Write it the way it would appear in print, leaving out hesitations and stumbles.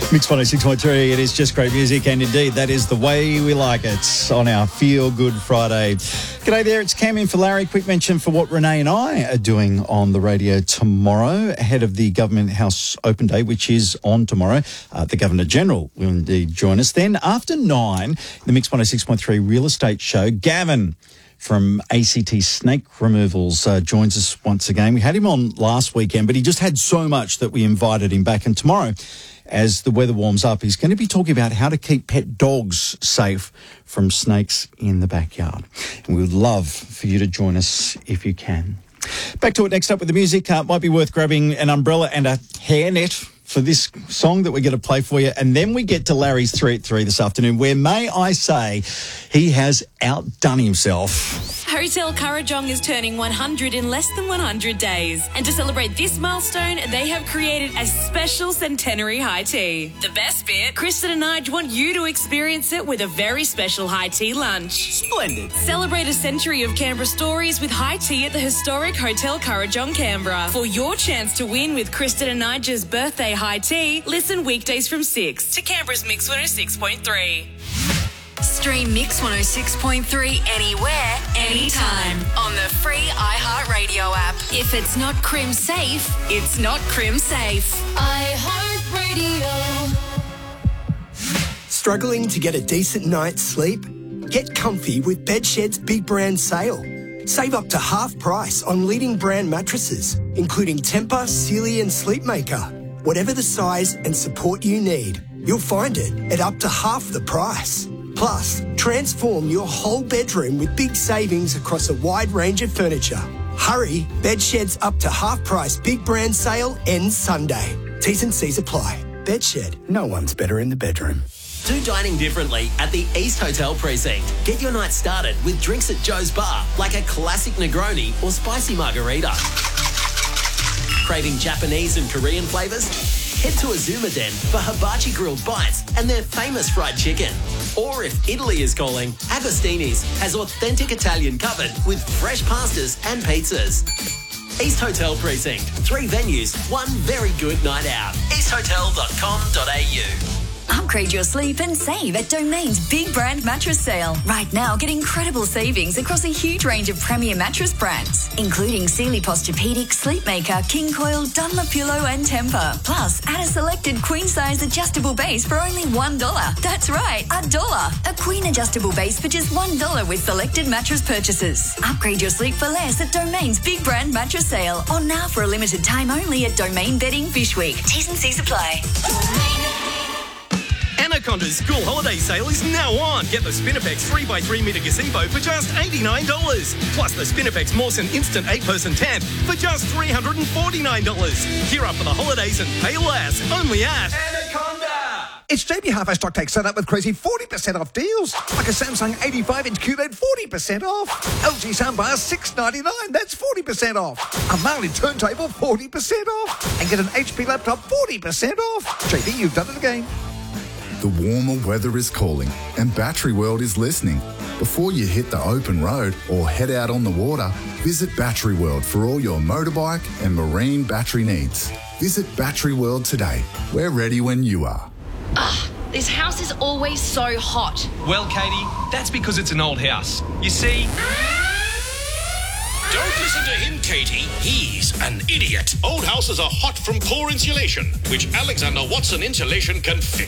Mix 106.3, it is just great music, and indeed, that is the way we like it on our Feel Good Friday. G'day there, it's Cam in for Larry. Quick mention for what Renee and I are doing on the radio tomorrow, ahead of the Government House Open Day, which is on tomorrow. The Governor-General will indeed join us. Then, after 9, the Mix 106.3 Real Estate Show, Gavin from ACT Snake Removals joins us once again. We had him on last weekend, but he just had so much that we invited him back. And tomorrow, as the weather warms up, he's going to be talking about how to keep pet dogs safe from snakes in the backyard. And we would love for you to join us if you can. Back to it next up with the music. Might be worth grabbing an umbrella and a hairnet for this song that we're going to play for you. And then we get to Larry's 3 at 3 this afternoon, where, may I say, he has outdone himself. Hotel Kurrajong is turning 100 in less than 100 days. And to celebrate this milestone, they have created a special centenary high tea. The best bit, Kristen and I want you to experience it with a very special high tea lunch. Splendid. Celebrate a century of Canberra stories with high tea at the historic Hotel Kurrajong, Canberra. For your chance to win with Kristen and Nigel's birthday high tea, listen weekdays from 6 to Canberra's Mix 106.3. Stream Mix 106.3 anywhere, anytime on the free iHeartRadio app. If it's not crim safe, it's not crim safe. iHeartRadio. Struggling to get a decent night's sleep? Get comfy with Bedshed's big brand sale. Save up to half price on leading brand mattresses, including Tempur, Sealy and Sleepmaker. Whatever the size and support you need, you'll find it at up to half the price. Plus, transform your whole bedroom with big savings across a wide range of furniture. Hurry, Bedshed's up to half price big brand sale ends Sunday. T's and C's apply. Bedshed, no one's better in the bedroom. Do dining differently at the East Hotel Precinct. Get your night started with drinks at Joe's Bar, like a classic Negroni or spicy margarita. Craving Japanese and Korean flavours? Head to Azuma Den for hibachi grilled bites and their famous fried chicken. Or if Italy is calling, Agostini's has authentic Italian covered with fresh pastas and pizzas. East Hotel Precinct. 3 venues, 1 very good night out. easthotel.com.au. Upgrade your sleep and save at Domain's Big Brand Mattress Sale. Right now, get incredible savings across a huge range of premier mattress brands, including Sealy Posturepedic, Sleepmaker, King Coil, Dunlopillow and Tempur. Plus, add a selected queen-size adjustable base for only $1. That's right, $1. A queen adjustable base for just $1 with selected mattress purchases. Upgrade your sleep for less at Domain's Big Brand Mattress Sale. Or now for a limited time only at Domain Bedding Fish Week. T's and C's apply. Anaconda's school holiday sale is now on. Get the Spinifex 3x3 metre gazebo for just $89. Plus the Spinifex Mawson Instant 8-person tent for just $349. Gear up for the holidays and pay less. Only at Anaconda. It's JB Half-Hour Stock Take set up with crazy 40% off deals. Like a Samsung 85-inch QLED, 40% off. LG soundbar, $699, that's 40% off. A Marley turntable, 40% off. And get an HP laptop, 40% off. JB, you've done it again. The warmer weather is calling and Battery World is listening. Before you hit the open road or head out on the water, visit Battery World for all your motorbike and marine battery needs. Visit Battery World today. We're ready when you are. This house is always so hot. Well, Katie, that's because it's an old house. You see... Don't listen to him, Katie. He's an idiot. Old houses are hot from poor insulation, which Alexander Watson Insulation can fix.